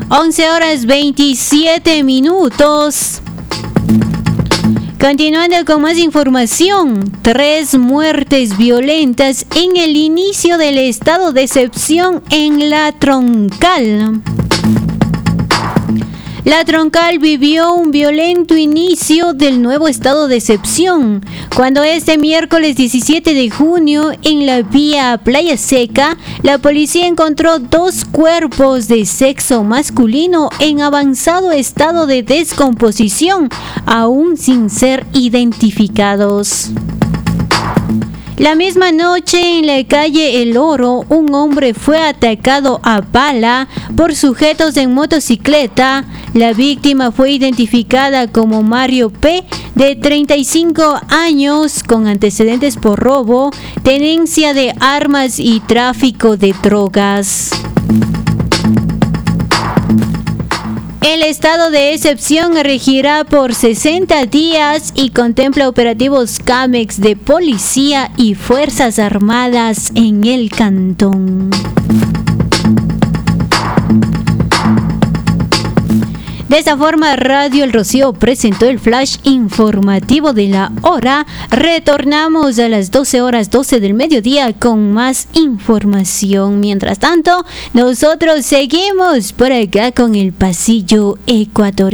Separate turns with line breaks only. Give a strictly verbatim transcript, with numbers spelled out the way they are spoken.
once horas veintisiete minutos. Continuando con más información, tres muertes violentas en el inicio del estado de excepción en La Troncal. La Troncal vivió un violento inicio del nuevo estado de excepción, cuando este miércoles diecisiete de junio, en la vía Playa Seca, la policía encontró dos cuerpos de sexo masculino en avanzado estado de descomposición, aún sin ser identificados. La misma noche, en la calle El Oro, un hombre fue atacado a bala por sujetos en motocicleta. La víctima fue identificada como Mario P., de treinta y cinco años, con antecedentes por robo, tenencia de armas y tráfico de drogas. El estado de excepción regirá por sesenta días y contempla operativos CAMEX de policía y fuerzas armadas en el cantón. De esta forma, Radio El Rocío presentó el flash informativo de la hora. Retornamos a las doce horas doce del mediodía con más información. Mientras tanto, nosotros seguimos por acá con el pasillo ecuatoriano.